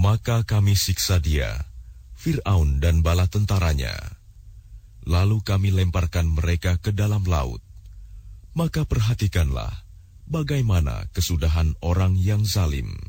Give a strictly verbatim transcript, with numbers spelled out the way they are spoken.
Maka kami siksa dia, Fir'aun dan bala tentaranya. Lalu kami lemparkan mereka ke dalam laut. Maka perhatikanlah bagaimana kesudahan orang yang zalim.